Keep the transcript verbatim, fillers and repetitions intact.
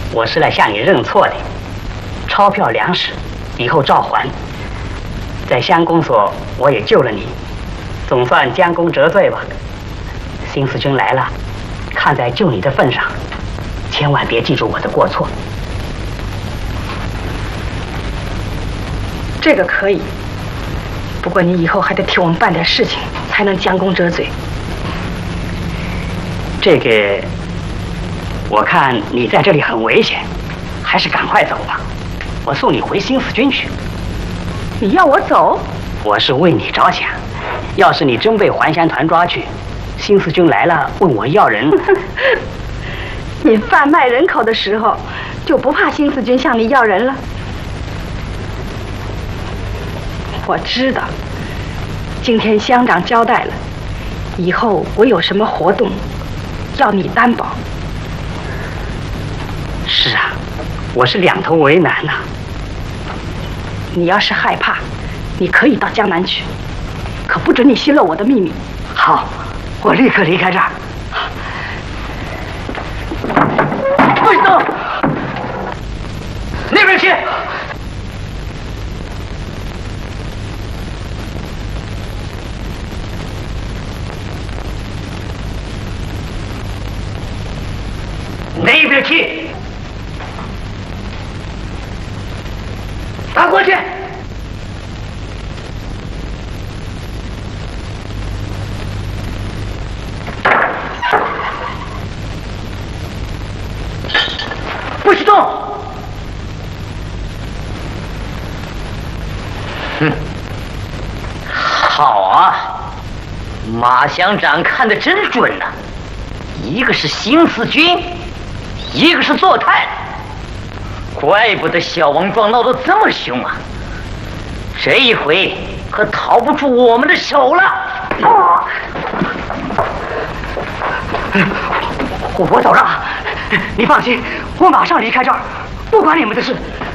我是来向你认错的。钞票、粮食，以后照还。在乡公所，我也救了你，总算将功折罪吧。新四军来了，看在救你的份上，千万别记住我的过错。 这个可以，不过你以后还得替我们办点事情，才能将功折罪。 这个，我看你在这里很危险，还是赶快走吧。我送你回新四军去。 你要我走？ 我是为你着想。要是你真被还乡团抓去，新四军来了问我要人， 你贩卖人口的时候，就不怕新四军向你要人了？我知道，今天乡长交代了，以后我有什么活动，要你担保。 是啊，我是两头为难呐、啊。 你要是害怕，你可以到江南去，可不准你泄露我的秘密。 好，我立刻离开这儿。不许动！那边去！那边去！打过去！不许动！ 哼，好啊，马乡长看得真准呐、啊，一个是新四军，一个是坐探，怪不得小王庄闹得这么凶啊！这一回可逃不出我们的手了。啊、 我我走了，你放心，我马上离开这儿，不管你们的事。